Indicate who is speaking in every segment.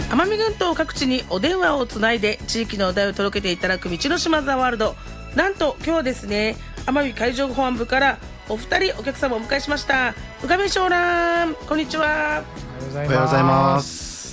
Speaker 1: 奄美群島各地にお電話をつないで地域のお題を届けていただく道の島ザワールド。なんと今日はですね、奄美海上保安部からお二人お客様をお迎えしました。うがめしょうらん、こんにちは。
Speaker 2: おはようございます。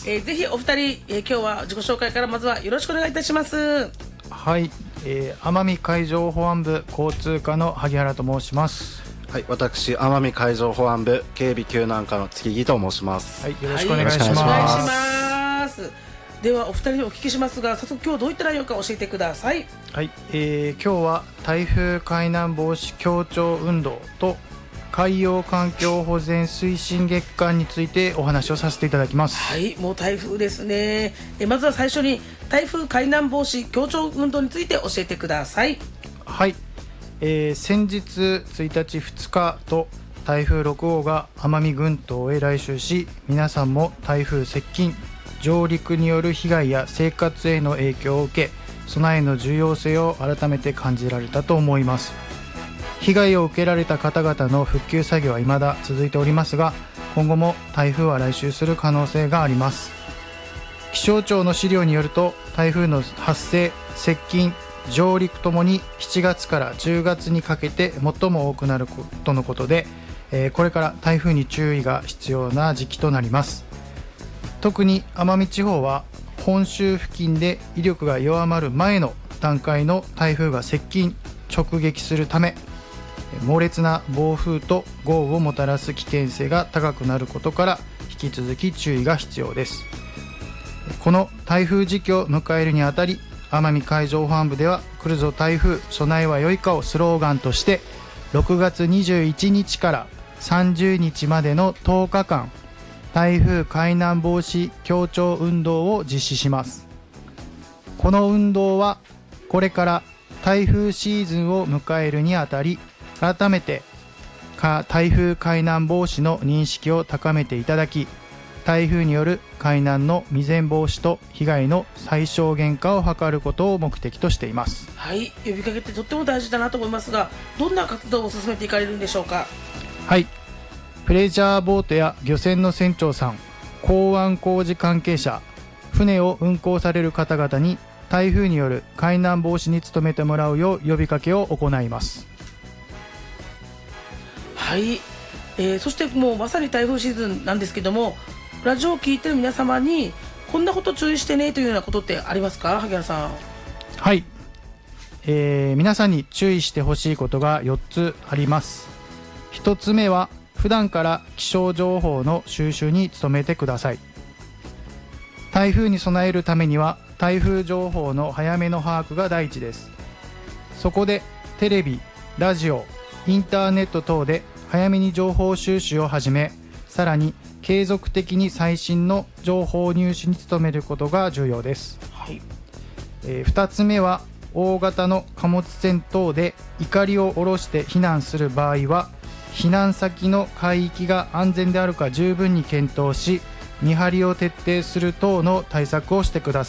Speaker 1: ぜひお二人、今日は自己紹介からまずはよろしくお願いいたします。
Speaker 2: はい、奄美海上保安部交通課の萩原と申します。
Speaker 3: はい、私奄美海上保安部警備救難課の月木と申します。
Speaker 2: はい、よろしくお願いします。
Speaker 1: お願いします。ではお二人にお聞きしますが、早速今日どういった内容か教えてください。
Speaker 2: はい、今日は台風海難防止協調運動と海洋環境保全推進月間についてお話をさせていただきます。
Speaker 1: はい、もう台風ですね。まずは最初に台風海難防止協調運動について教えてください。
Speaker 2: はい、先日1日2日と台風6号が奄美群島へ来襲し、皆さんも台風接近上陸による被害や生活への影響を受け、備えの重要性を改めて感じられたと思います。被害を受けられた方々の復旧作業は未だ続いておりますが、今後も台風は来襲する可能性があります。気象庁の資料によると、台風の発生、接近、上陸ともに7月から10月にかけて最も多くなるとのことで、これから台風に注意が必要な時期となります。特に奄美地方は本州付近で威力が弱まる前の段階の台風が接近直撃するため、猛烈な暴風と豪雨をもたらす危険性が高くなることから、引き続き注意が必要です。この台風時期を迎えるにあたり、奄美海上保安部では来るぞ台風備えは良いかをスローガンとして、6月21日から30日までの10日間台風海難防止協調運動を実施します。この運動はこれから台風シーズンを迎えるにあたり、改めて台風海難防止の認識を高めていただき、台風による海難の未然防止と被害の最小限化を図ることを目的としています。
Speaker 1: はい、呼びかけてとっても大事だなと思いますが、どんな活動を進めていかれるんでしょうか。
Speaker 2: はい、プレジャーボートや漁船の船長さん、港湾工事関係者、船を運航される方々に台風による海難防止に努めてもらうよう呼びかけを行います。
Speaker 1: はい、そしてもうまさに台風シーズンなんですけども、ラジオを聞いてる皆様にこんなこと注意してねというようなことってありますか、萩原さん。
Speaker 2: はい、皆さんに注意してほしいことが4つあります。1つ目は、普段から気象情報の収集に努めてください。台風に備えるためには台風情報の早めの把握が第一です。そこでテレビ、ラジオ、インターネット等で早めに情報収集を始め、さらに継続的に最新の情報入手に努めることが重要です。
Speaker 1: はい、
Speaker 2: 2つ目は、大型の貨物船等でいかりを下ろして避難する場合は、避難先の海域が安全であるか十分に検討し、見張りを徹底する等の対策をしてください。